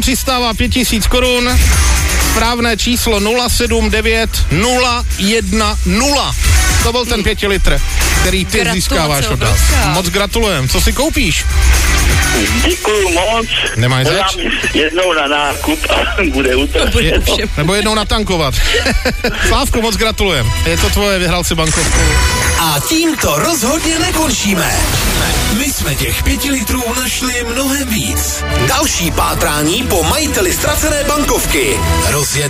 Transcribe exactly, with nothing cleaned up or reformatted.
přistává pět tisíc korun. Správné číslo nula sedm devět nula jedna nula. To byl ten pěti litr, který ty Gratulace, získáváš od nás. Moc gratulujem. Co si koupíš? Děkuju moc. Nemáš zač? Jednou na nákup a bude utrpět. Je, nebo jednou natankovat. Slávku, moc gratulujem. Je to tvoje, vyhrál si bankovku. A tímto rozhodně nekončíme. My jsme těch pěti litrů našli mnohem víc. Další pátrání po majiteli ztracené bankovky rozjede